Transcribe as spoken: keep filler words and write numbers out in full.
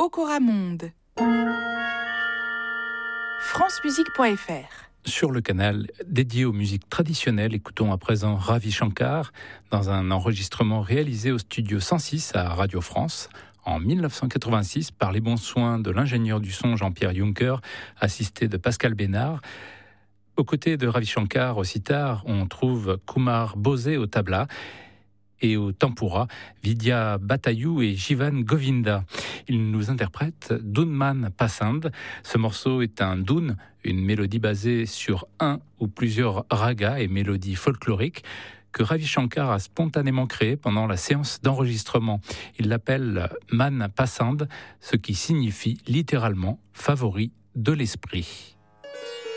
Okoramonde. francemusique point f r. Sur le canal dédié aux musiques traditionnelles, écoutons à présent Ravi Shankar dans un enregistrement réalisé au studio cent six à Radio France en dix-neuf cent quatre-vingt-six par les bons soins de l'ingénieur du son Jean-Pierre Juncker, assisté de Pascal Bénard. Aux côtés de Ravi Shankar au sitar, on trouve Kumar Bose au tabla et au tempura, Vidya Batayu et Jivan Govinda. Ils nous interprètent Doonman Pasand. Ce morceau est un doon, une mélodie basée sur un ou plusieurs ragas et mélodies folkloriques que Ravi Shankar a spontanément créé pendant la séance d'enregistrement. Il l'appelle Man Pasand, ce qui signifie littéralement favori de l'esprit.